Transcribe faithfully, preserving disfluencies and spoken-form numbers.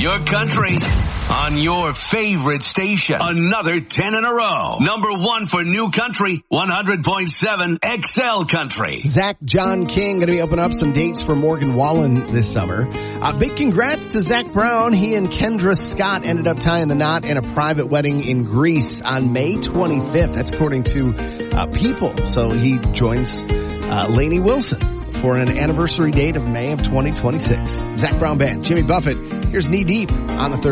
your country, on your favorite station. Another ten in a row. Number one for New Country, one hundred point seven X L Country. Zach John King going to be opening up some dates for Morgan Wallen this summer. Uh, big congrats to Zach Brown. He and Kendra Scott ended up tying the knot in a private wedding in Greece on May twenty-fifth. That's according to uh, People. So he joins uh, Lainey Wilson for an anniversary date of May of twenty twenty-six. Zach Brown Band, Jimmy Buffett. Here's Knee Deep on the third.